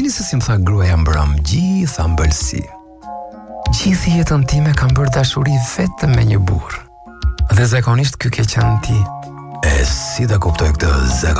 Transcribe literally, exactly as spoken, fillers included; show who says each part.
Speaker 1: dini se si më tha gruaja mbrëm, gjitha mbëlsi. Gjithë jetën time kam bërë dashuri vetëm me një burr. Dhe zakonisht ky ke qenë ti. E si ta kuptoj këtë zakon?